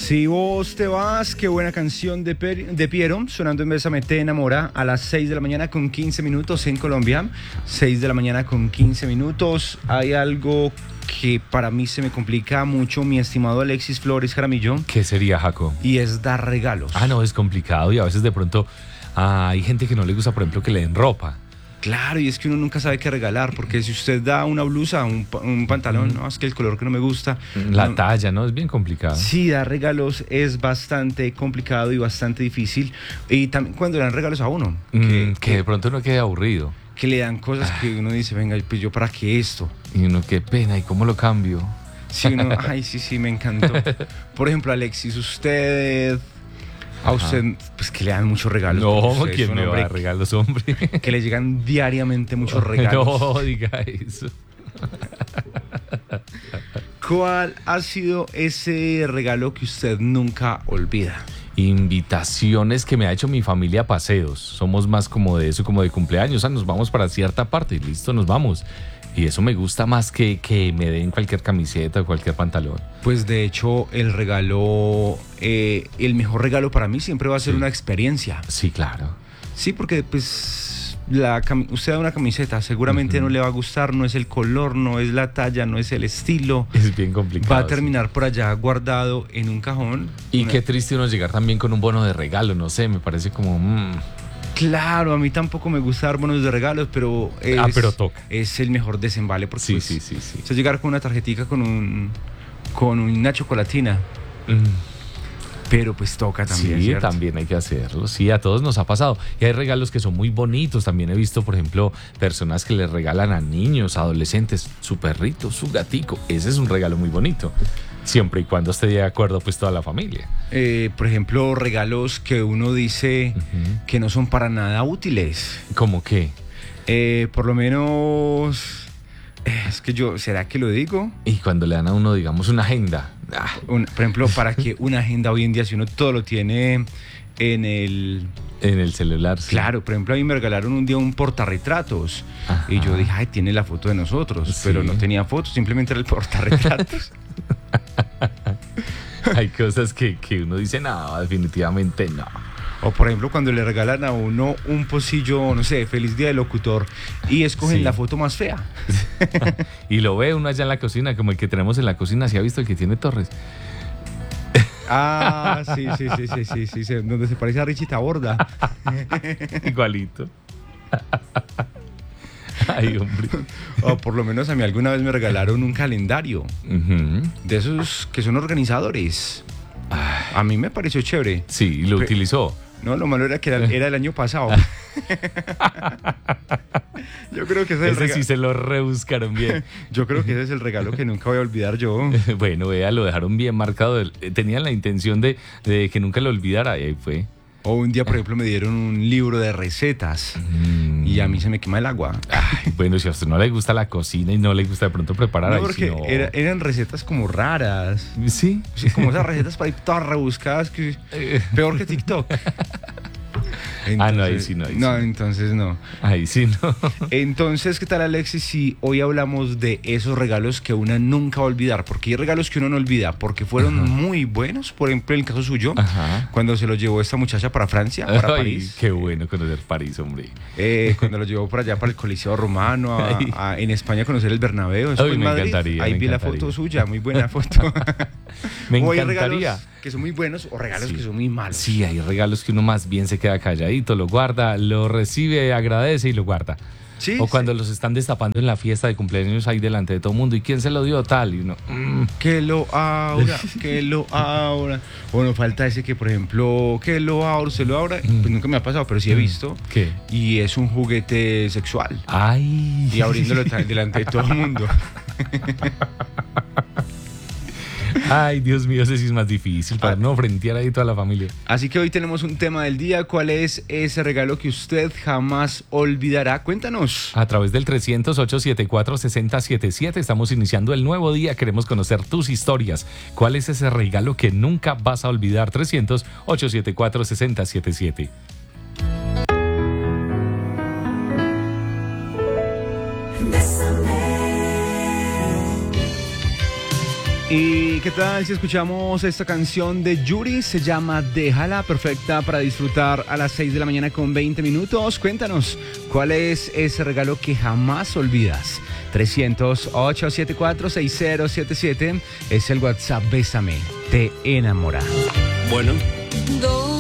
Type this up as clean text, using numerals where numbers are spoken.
Si vos te vas, qué buena canción de Piero, sonando en Bésame Te Enamora a las 6 de la mañana con 15 minutos en Colombia. 6 de la mañana con 15 minutos. Hay algo que para mí se me complica mucho, mi estimado Alexis Flores Jaramillo. ¿Qué sería, Jaco? Y es dar regalos. No, es complicado y a veces de pronto hay gente que no le gusta, por ejemplo, que le den ropa. Claro, y es que uno nunca sabe qué regalar, porque si usted da una blusa, un pantalón, no, es que el color que no me gusta. La talla, ¿no? Es bien complicado. Sí, dar regalos es bastante complicado y bastante difícil. Y también cuando le dan regalos a uno. Que de pronto uno quede aburrido. Que le dan cosas que uno dice, venga, pues yo para qué esto. Y uno, qué pena, ¿y cómo lo cambio? Sí, uno, ay, sí, me encantó. Por ejemplo, Alexis, a usted, pues que le dan muchos regalos. No, ¿quién me va a dar regalos, hombre? Que le llegan diariamente muchos regalos. No, diga eso. ¿Cuál ha sido ese regalo que usted nunca olvida? Invitaciones que me ha hecho mi familia a paseos. Somos más como de eso, como de cumpleaños. Nos vamos para cierta parte y listo, nos vamos. Y eso me gusta más que me den cualquier camiseta o cualquier pantalón. Pues de hecho el mejor regalo para mí siempre va a ser una experiencia. Sí, claro. Sí, porque pues usted da una camiseta, seguramente no le va a gustar, no es el color, no es la talla, no es el estilo. Es bien complicado. Va a terminar por allá guardado en un cajón. Y qué triste uno llegar también con un bono de regalo, no sé, me parece como... Claro, a mí tampoco me gusta dar bonos de regalos, pero pero toca. Es el mejor desembale porque sí. O sea, llegar con una tarjetica con una chocolatina. Pero pues toca también, sí, ¿cierto? También hay que hacerlo. Sí, a todos nos ha pasado. Y hay regalos que son muy bonitos. También he visto, por ejemplo, personas que le regalan a niños, adolescentes, su perrito, su gatico. Ese es un regalo muy bonito. Siempre y cuando esté de acuerdo, pues, toda la familia. Por ejemplo, regalos que uno dice que no son para nada útiles. ¿Cómo qué? Por lo menos... es que ¿será que lo digo? Y cuando le dan a uno, digamos, una agenda. Por ejemplo, para que una agenda hoy en día, si uno todo lo tiene en el celular. Sí. Claro, por ejemplo, a mí me regalaron un día un portarretratos. Ajá. Y yo dije, tiene la foto de nosotros. Sí. Pero no tenía foto, simplemente era el portarretratos. Hay cosas que uno dice, no, definitivamente no. O por ejemplo, cuando le regalan a uno un pocillo, no sé, feliz día del locutor, y escogen la foto más fea. Y lo ve uno allá en la cocina, como el que tenemos en la cocina, ¿sí ha visto el que tiene torres? Sí, donde se parece a Richie Taborda. Igualito. Ay, hombre. O por lo menos a mí alguna vez me regalaron un calendario de esos que son organizadores. A mí me pareció chévere. Sí, y lo utilizó. No, lo malo era que era el año pasado. Yo creo que ese sí se lo rebuscaron bien. Yo creo que ese es el regalo que nunca voy a olvidar yo. Bueno, vea, lo dejaron bien marcado. Tenían la intención de que nunca lo olvidara y ahí fue. O un día, por ejemplo, me dieron un libro de recetas y a mí se me quema el agua. Bueno, si a usted no le gusta la cocina y no le gusta de pronto preparar... No, porque eran recetas como raras. ¿Sí? Sí, como esas recetas para ir todas rebuscadas, peor que TikTok. Entonces, no, ahí sí no. No, entonces no. Ahí sí no. Entonces, ¿qué tal, Alexis? Si hoy hablamos de esos regalos que uno nunca va a olvidar, porque hay regalos que uno no olvida, porque fueron muy buenos. Por ejemplo, en el caso suyo, cuando se lo llevó esta muchacha para Francia, para París. Qué bueno conocer París, hombre. Cuando lo llevó por allá para el Coliseo Romano, en España conocer el Bernabéu. Eso fue en Madrid. Ahí vi la foto suya, muy buena foto. Me encantaría. Hay regalos que son muy buenos o regalos que son muy malos. Sí, hay regalos que uno más bien se queda calladito, lo guarda, lo recibe, agradece y lo guarda. Sí, o cuando los están destapando en la fiesta de cumpleaños ahí delante de todo el mundo. ¿Y quién se lo dio tal? Y uno... Que lo abra, que lo abra. Bueno, falta ese que, por ejemplo, que lo abra, se lo abra. Pues nunca me ha pasado, pero sí he visto. ¿Qué? Y es un juguete sexual. ¡Ay! Y abriéndolo delante de todo el mundo. Ay, Dios mío, ese sí es más difícil para no frentear ahí toda la familia. Así que hoy tenemos un tema del día. ¿Cuál es ese regalo que usted jamás olvidará? Cuéntanos. A través del 300-874-6077 estamos iniciando el nuevo día. Queremos conocer tus historias. ¿Cuál es ese regalo que nunca vas a olvidar? 300-874-6077. Y ¿Y qué tal si escuchamos esta canción de Yuri? Se llama Déjala, perfecta para disfrutar a las 6 de la mañana con 20 minutos. Cuéntanos, ¿cuál es ese regalo que jamás olvidas? 300-874-6077 es el WhatsApp Bésame, te enamora. Bueno.